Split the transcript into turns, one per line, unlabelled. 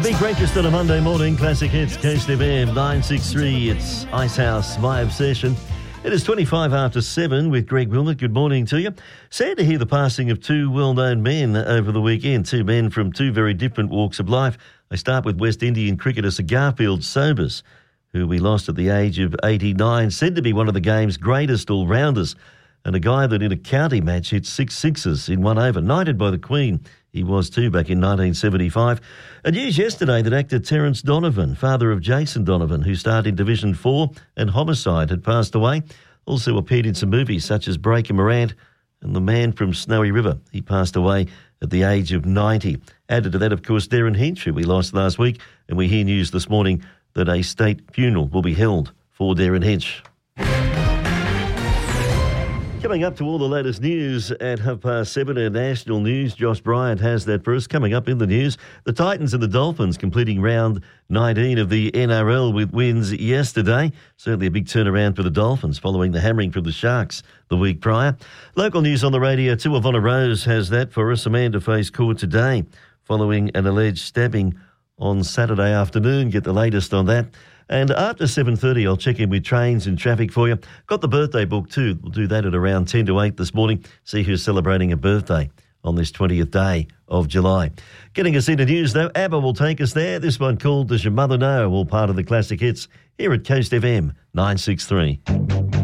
big breakfast on a Monday morning. Classic hits, Coast FM 963. It's Icehouse, My Obsession. It is 25 after 7 with Greg Wilmot. Good morning to you. Sad to hear the passing of two well-known men over the weekend. Two men from two very different walks of life. I start with West Indian cricketer Sir Garfield Sobers, who we lost at the age of 89, said to be one of the game's greatest all-rounders, and a guy that in a county match hit 6 sixes in 1 over, knighted by the Queen. He was too back in 1975. And news yesterday that actor Terence Donovan, father of Jason Donovan, who starred in Division 4 and Homicide, had passed away. Also appeared in some movies such as Breaker Morant and The Man from Snowy River. He passed away at the age of 90. Added to that, of course, Darren Hinch, who we lost last week, and we hear news this morning that a state funeral will be held for Darren Hinch. Coming up to all the latest news at 7:30, our national news. Josh Bryant has that for us. Coming up in the news, the Titans and the Dolphins completing round 19 of the NRL with wins yesterday. Certainly a big turnaround for the Dolphins following the hammering from the Sharks the week prior. Local news on the radio too. Ivonna Rose has that for us. Amanda faced court today following an alleged stabbing on Saturday afternoon. Get the latest on that. And after 7:30, I'll check in with trains and traffic for you. Got the birthday book too. We'll do that at around 10 to 8 this morning. See who's celebrating a birthday on this 20th day of July. Getting us into news, though, ABBA will take us there. This one called Does Your Mother Know? All part of the classic hits here at Coast FM 963.